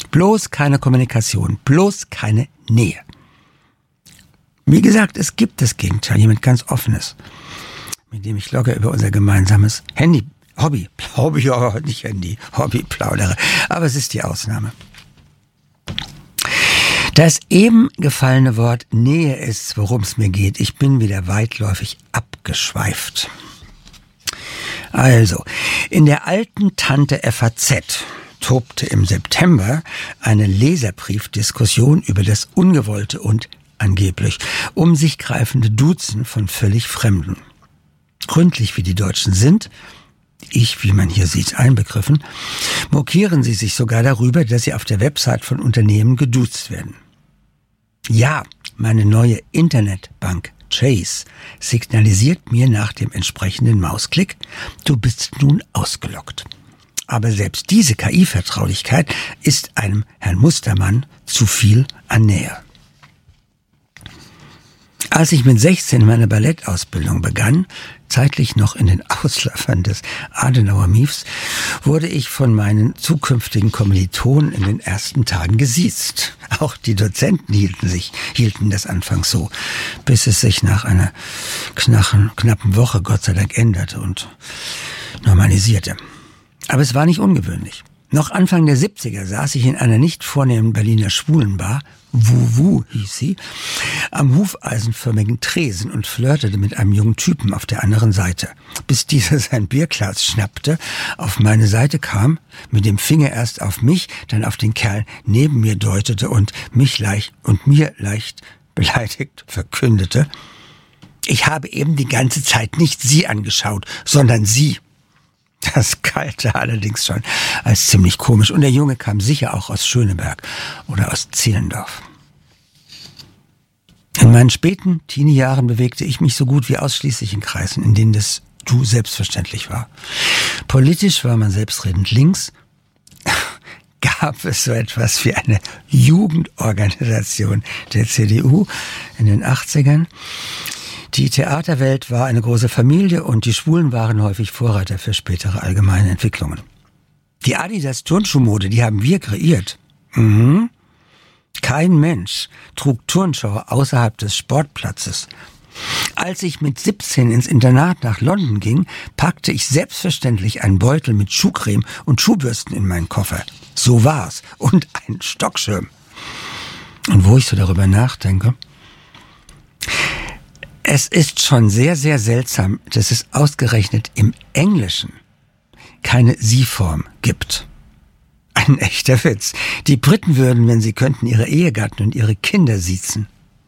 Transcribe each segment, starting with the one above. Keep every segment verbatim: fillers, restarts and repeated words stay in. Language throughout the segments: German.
Bloß keine Kommunikation, bloß keine Nähe. Wie gesagt, es gibt das Gegenteil, jemand ganz Offenes, mit dem ich locker über unser gemeinsames Handy, Hobby, Hobby, ja, nicht Handy, Hobby plaudere, aber es ist die Ausnahme. Das eben gefallene Wort Nähe ist, worum es mir geht. Ich bin wieder weitläufig abgeschweift. Also, in der alten Tante F A Z tobte im September eine Leserbriefdiskussion über das ungewollte und angeblich um sich greifende Duzen von völlig Fremden. Gründlich wie die Deutschen sind, ich, wie man hier sieht, einbegriffen, mokieren sie sich sogar darüber, dass sie auf der Website von Unternehmen geduzt werden. Ja, meine neue Internetbank Chase signalisiert mir nach dem entsprechenden Mausklick, du bist nun ausgeloggt. Aber selbst diese K I-Vertraulichkeit ist einem Herrn Mustermann zu viel an Nähe. Als ich mit sechzehn meine Ballettausbildung begann, zeitlich noch in den Ausläufern des Adenauer-Miefs, wurde ich von meinen zukünftigen Kommilitonen in den ersten Tagen gesiezt. Auch die Dozenten hielten sich, hielten das anfangs so, bis es sich nach einer knachen, knappen Woche Gott sei Dank änderte und normalisierte. Aber es war nicht ungewöhnlich. Noch Anfang der siebziger saß ich in einer nicht vornehmen Berliner Schwulenbar, Wuwu hieß sie, am hufeisenförmigen Tresen und flirtete mit einem jungen Typen auf der anderen Seite, bis dieser sein Bierglas schnappte, auf meine Seite kam, mit dem Finger erst auf mich, dann auf den Kerl neben mir deutete und mich leicht und mir leicht beleidigt verkündete: Ich habe eben die ganze Zeit nicht Sie angeschaut, sondern Sie. Das galte allerdings schon als ziemlich komisch. Und der Junge kam sicher auch aus Schöneberg oder aus Zehlendorf. In meinen späten Teenie-Jahren bewegte ich mich so gut wie ausschließlich in Kreisen, in denen das Du selbstverständlich war. Politisch war man selbstredend links. Gab es so etwas wie eine Jugendorganisation der C D U in den achtzigern. Die Theaterwelt war eine große Familie und die Schwulen waren häufig Vorreiter für spätere allgemeine Entwicklungen. Die Adidas-Turnschuhmode, die haben wir kreiert. Mhm. Kein Mensch trug Turnschuhe außerhalb des Sportplatzes. Als ich mit siebzehn ins Internat nach London ging, packte ich selbstverständlich einen Beutel mit Schuhcreme und Schuhbürsten in meinen Koffer. So war's. Und einen Stockschirm. Und wo ich so darüber nachdenke, es ist schon sehr, sehr seltsam, dass es ausgerechnet im Englischen keine Sie-Form gibt. Ein echter Witz. Die Briten würden, wenn sie könnten, ihre Ehegatten und ihre Kinder siezen.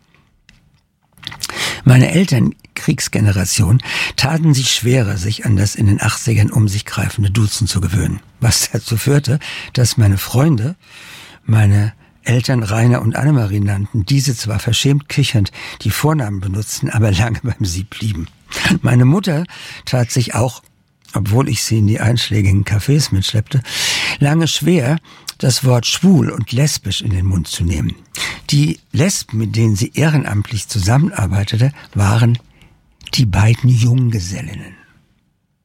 Meine Eltern, Kriegsgeneration, taten sich schwerer, sich an das in den achtzigern um sich greifende Duzen zu gewöhnen. Was dazu führte, dass meine Freunde, meine Eltern Rainer und Annemarie nannten, diese zwar verschämt kichernd die Vornamen benutzten, aber lange beim Sie blieben. Meine Mutter tat sich auch, obwohl ich sie in die einschlägigen Cafés mitschleppte, lange schwer, das Wort schwul und lesbisch in den Mund zu nehmen. Die Lesben, mit denen sie ehrenamtlich zusammenarbeitete, waren die beiden Junggesellinnen.